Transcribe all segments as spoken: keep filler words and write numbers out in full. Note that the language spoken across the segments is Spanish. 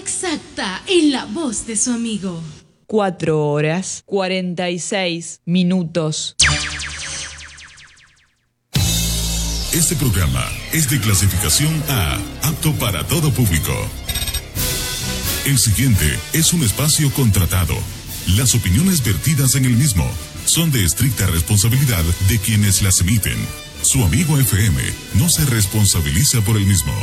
exacta en la voz de su amigo. Cuatro horas, cuarenta y seis minutos. Este programa es de clasificación A, apto para todo público. El siguiente es un espacio contratado. Las opiniones vertidas en el mismo son de estricta responsabilidad de quienes las emiten. Su amigo F M no se responsabiliza por el mismo.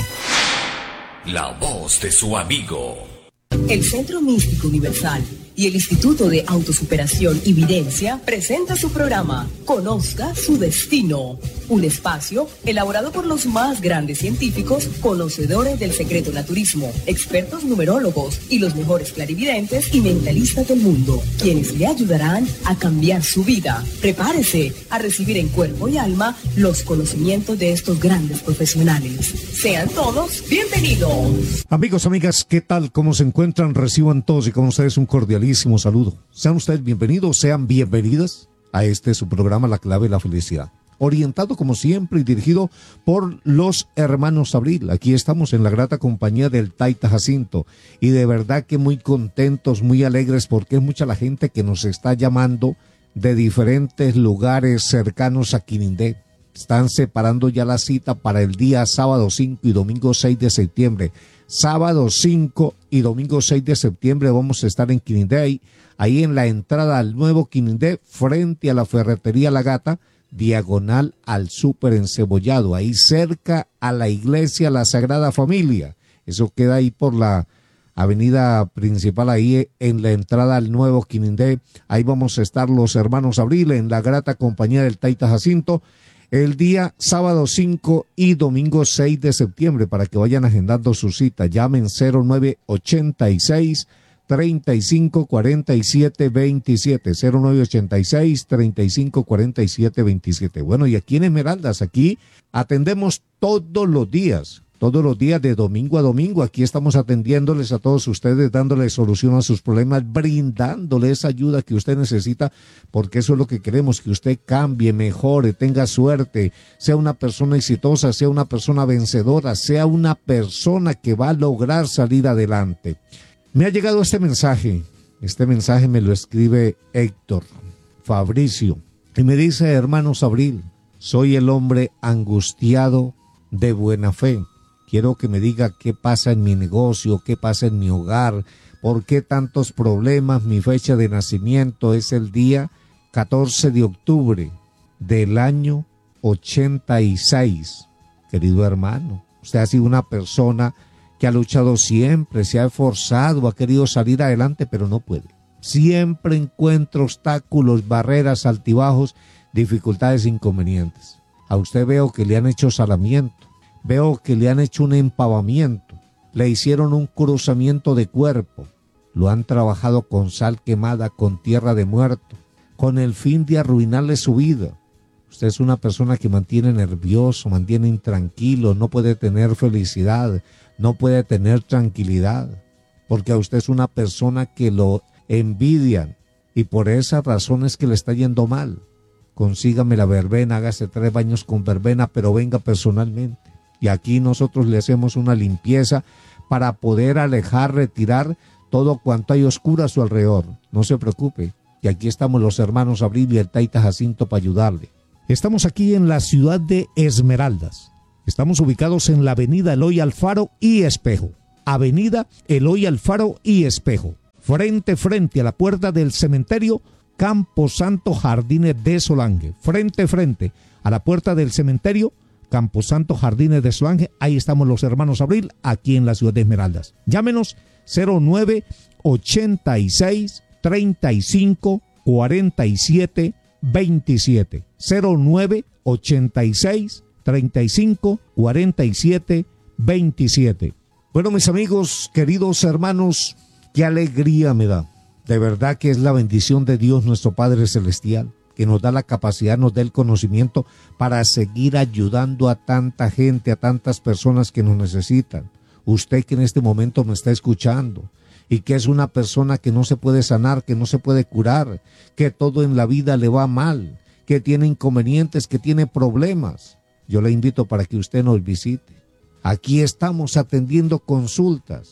La voz de su amigo. El Centro Místico Universal y el Instituto de Autosuperación y Videncia presenta su programa Conozca su Destino, un espacio elaborado por los más grandes científicos, conocedores del secreto naturismo, expertos numerólogos y los mejores clarividentes y mentalistas del mundo, quienes le ayudarán a cambiar su vida. Prepárese a recibir en cuerpo y alma los conocimientos de estos grandes profesionales. Sean todos bienvenidos. Amigos, amigas, ¿qué tal? ¿Cómo se encuentran? Reciban todos y con ustedes un cordialísimo saludo. Sean ustedes bienvenidos, sean bienvenidas a este su programa La Clave de la Felicidad, orientado como siempre y dirigido por los hermanos Abril. Aquí estamos en la grata compañía del Taita Jacinto y de verdad que muy contentos, muy alegres porque es mucha la gente que nos está llamando de diferentes lugares cercanos a Quinindé. Están separando ya la cita para el día sábado cinco y domingo seis de septiembre. Sábado cinco y domingo seis de septiembre vamos a estar en Quinindé, ahí, ahí en la entrada al nuevo Quinindé, frente a la ferretería La Gata, diagonal al súper encebollado, ahí cerca a la iglesia La Sagrada Familia. Eso queda ahí por la avenida principal, ahí en la entrada al nuevo Quinindé. Ahí vamos a estar los hermanos Abril en la grata compañía del Taita Jacinto el día sábado cinco y domingo seis de septiembre, para que vayan agendando su cita. Llamen cero nueve ochenta y seis, treinta y cinco cuarenta y siete veintisiete, cero nueve ochenta y seis, treinta y cinco cuarenta y siete veintisiete. Bueno, y aquí en Esmeraldas, aquí atendemos todos los días, todos los días de domingo a domingo. Aquí estamos atendiéndoles a todos ustedes, dándoles solución a sus problemas, brindándoles esa ayuda que usted necesita, porque eso es lo que queremos, que usted cambie, mejore, tenga suerte, sea una persona exitosa, sea una persona vencedora, sea una persona que va a lograr salir adelante. Me ha llegado este mensaje, este mensaje me lo escribe Héctor Fabricio, y me dice: hermanos Abril, soy el hombre angustiado de buena fe. Quiero que me diga qué pasa en mi negocio, qué pasa en mi hogar, por qué tantos problemas. Mi fecha de nacimiento es el día catorce de octubre del año ochenta y seis. Querido hermano, usted ha sido una persona que ha luchado siempre, se ha esforzado, ha querido salir adelante, pero no puede. Siempre encuentra obstáculos, barreras, altibajos, dificultades, inconvenientes. A usted veo que le han hecho salamiento. Veo que le han hecho un empavamiento, le hicieron un cruzamiento de cuerpo, lo han trabajado con sal quemada, con tierra de muerto, con el fin de arruinarle su vida. Usted es una persona que mantiene nervioso, mantiene intranquilo, no puede tener felicidad, no puede tener tranquilidad, porque a usted es una persona que lo envidian y por esas razones que le está yendo mal. Consígame la verbena, hágase tres baños con verbena, pero venga personalmente. Y aquí nosotros le hacemos una limpieza para poder alejar, retirar todo cuanto hay oscuro a su alrededor. No se preocupe, y aquí estamos los hermanos Abril y el Taita Jacinto para ayudarle. Estamos aquí en la ciudad de Esmeraldas. Estamos ubicados en la avenida Eloy Alfaro y Espejo. Avenida Eloy Alfaro y Espejo. Frente, frente a la puerta del cementerio Camposanto Jardines de Solange. Frente, frente a la puerta del cementerio Camposanto Jardines de Solange. Ahí estamos los hermanos Abril, aquí en la ciudad de Esmeraldas. Llámenos cero nueve ochenta y seis, treinta y cinco cuarenta y siete veintisiete, cero nueve ochenta y seis, treinta y cinco cuarenta y siete veintisiete. Bueno, mis amigos, queridos hermanos, qué alegría me da. De verdad que es la bendición de Dios nuestro Padre Celestial, que nos da la capacidad, nos da el conocimiento para seguir ayudando a tanta gente, a tantas personas que nos necesitan. Usted que en este momento me está escuchando y que es una persona que no se puede sanar, que no se puede curar, que todo en la vida le va mal, que tiene inconvenientes, que tiene problemas, yo le invito para que usted nos visite. Aquí estamos atendiendo consultas.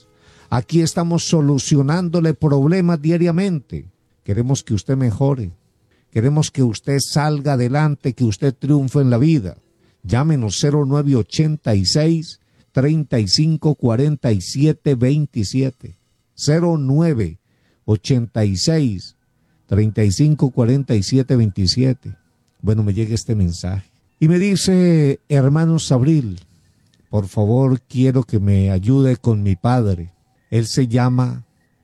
Aquí estamos solucionándole problemas diariamente. Queremos que usted mejore. Queremos que usted salga adelante, que usted triunfe en la vida. Llámenos cero nueve ochenta y seis, treinta y cinco cuarenta y siete veintisiete. cero nueve ochenta y seis, treinta y cinco cuarenta y siete veintisiete. Bueno, me llega este mensaje. Y me dice, hermano Sabril, por favor, quiero que me ayude con mi padre. Él se llama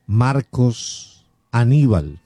Marcos Aníbal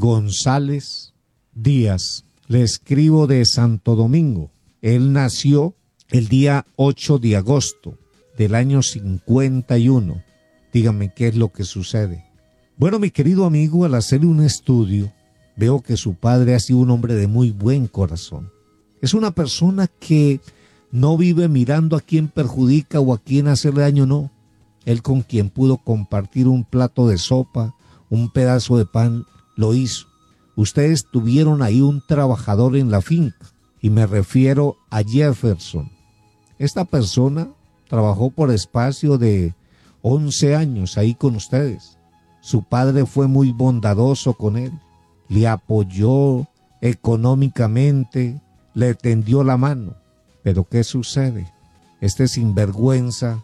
González Díaz. Le escribo de Santo Domingo. Él nació el día ocho de agosto del año cincuenta y uno. Dígame qué es lo que sucede. Bueno, mi querido amigo, al hacer un estudio, veo que su padre ha sido un hombre de muy buen corazón. Es una persona que no vive mirando a quién perjudica o a quién hacerle daño, no. Él con quien pudo compartir un plato de sopa, un pedazo de pan, lo hizo. Ustedes tuvieron ahí un trabajador en la finca, y me refiero a Jefferson. Esta persona trabajó por espacio de once años ahí con ustedes. Su padre fue muy bondadoso con él, le apoyó económicamente, le tendió la mano. Pero ¿qué sucede? Este sinvergüenza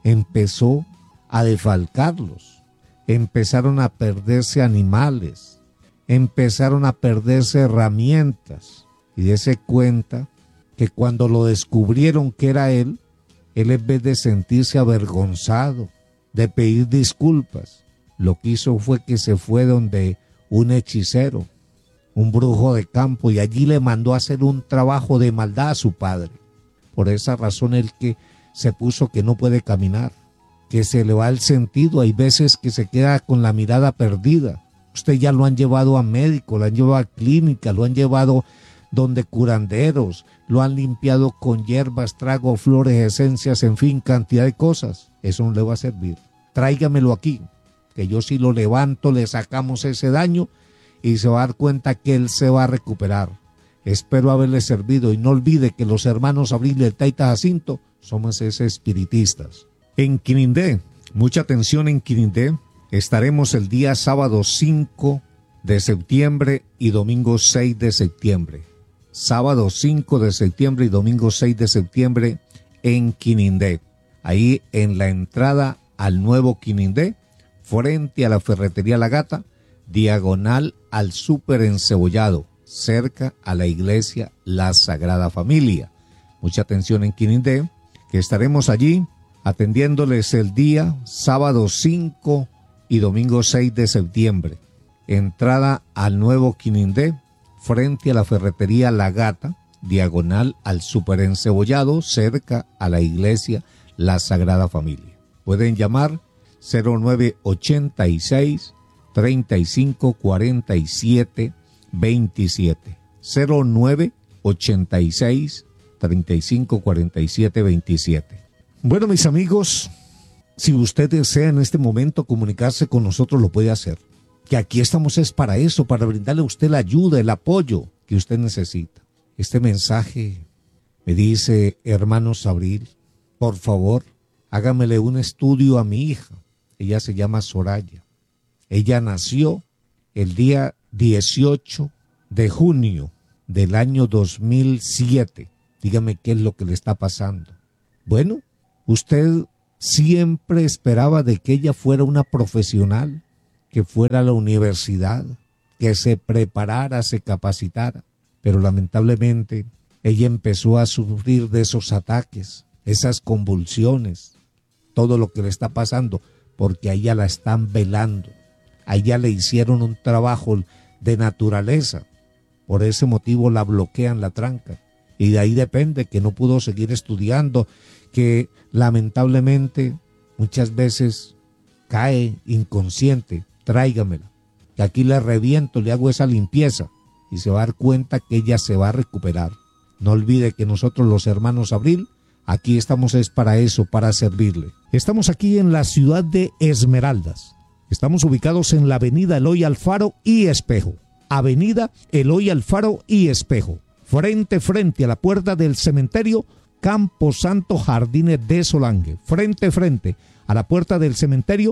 empezó a defalcarlos. Empezaron a perderse animales, empezaron a perderse herramientas. Y dése cuenta que cuando lo descubrieron que era él, él en vez de sentirse avergonzado, de pedir disculpas, lo que hizo fue que se fue donde un hechicero, un brujo de campo, y allí le mandó a hacer un trabajo de maldad a su padre. Por esa razón él que se puso que no puede caminar, que se le va el sentido, hay veces que se queda con la mirada perdida. Usted ya lo han llevado a médico, lo han llevado a clínica, lo han llevado donde curanderos, lo han limpiado con hierbas, trago, flores, esencias, en fin, cantidad de cosas. Eso no le va a servir. Tráigamelo aquí, que yo si lo levanto, le sacamos ese daño y se va a dar cuenta que él se va a recuperar. Espero haberle servido y no olvide que los hermanos Abril y el Taita Jacinto somos esos espiritistas. En Quinindé, mucha atención en Quinindé, estaremos el día sábado cinco de septiembre y domingo seis de septiembre. Sábado cinco de septiembre y domingo seis de septiembre en Quinindé. Ahí en la entrada al nuevo Quinindé, frente a la ferretería La Gata, diagonal al súper encebollado, cerca a la iglesia La Sagrada Familia. Mucha atención en Quinindé, que estaremos allí atendiéndoles el día sábado cinco y domingo seis de septiembre. Entrada al nuevo Quinindé, frente a la ferretería La Gata, diagonal al súper encebollado, cerca a la iglesia La Sagrada Familia. Pueden llamar cero nueve ochenta y seis, treinta y cinco cuarenta y siete veintisiete. cero nueve ochenta y seis, treinta y cinco cuarenta y siete veintisiete. Bueno, mis amigos, si usted desea en este momento comunicarse con nosotros, lo puede hacer. Que aquí estamos es para eso, para brindarle a usted la ayuda, el apoyo que usted necesita. Este mensaje me dice, hermano Sabril, por favor, hágamele un estudio a mi hija. Ella se llama Soraya. Ella nació el día dieciocho de junio del año dos mil siete. Dígame qué es lo que le está pasando. Bueno, usted siempre esperaba de que ella fuera una profesional, que fuera a la universidad, que se preparara, se capacitara, pero lamentablemente ella empezó a sufrir de esos ataques, esas convulsiones, todo lo que le está pasando, porque a ella la están velando, a ella le hicieron un trabajo de naturaleza, por ese motivo la bloquean, la trancan, y de ahí depende que no pudo seguir estudiando, que lamentablemente muchas veces cae inconsciente. Tráigamela, que aquí le reviento, le hago esa limpieza y se va a dar cuenta que ella se va a recuperar. No olvide que nosotros los hermanos Abril, aquí estamos es para eso, para servirle. Estamos aquí en la ciudad de Esmeraldas. Estamos ubicados en la avenida Eloy Alfaro y Espejo. Avenida Eloy Alfaro y Espejo. Frente, frente a la puerta del cementerio Campo Santo Jardines de Solange. Frente, frente a la puerta del cementerio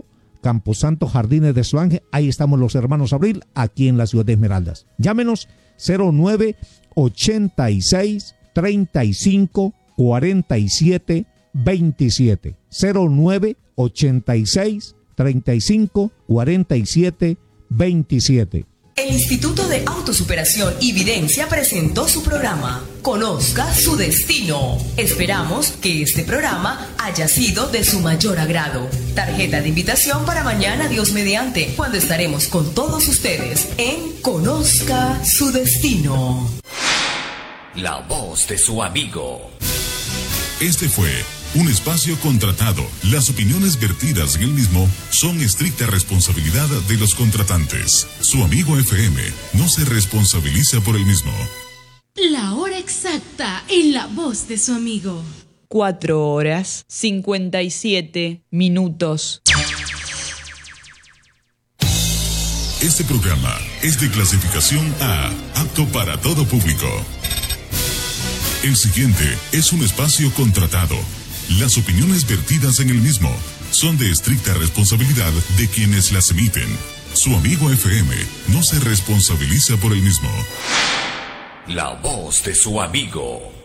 Camposanto, Jardines de Solange. Ahí estamos los hermanos Abril, aquí en la ciudad de Esmeraldas. Llámenos cero nueve ochenta y seis, treinta y cinco, cuarenta y siete, veintisiete. cero nueve ochenta y seis, treinta y cinco, cuarenta y siete, veintisiete. El Instituto de Autosuperación y Videncia presentó su programa Conozca su Destino. Esperamos que este programa haya sido de su mayor agrado. Tarjeta de invitación para mañana, Dios mediante, cuando estaremos con todos ustedes en Conozca su Destino. La voz de su amigo. Este fue un espacio contratado. Las opiniones vertidas en el mismo son estricta responsabilidad de los contratantes. Su amigo F M no se responsabiliza por el mismo. La hora exacta en la voz de su amigo. Cuatro horas, cincuenta y siete minutos. Este programa es de clasificación A, apto para todo público. El siguiente es un espacio contratado. Las opiniones vertidas en el mismo son de estricta responsabilidad de quienes las emiten. Su amigo F M no se responsabiliza por el mismo. La voz de su amigo.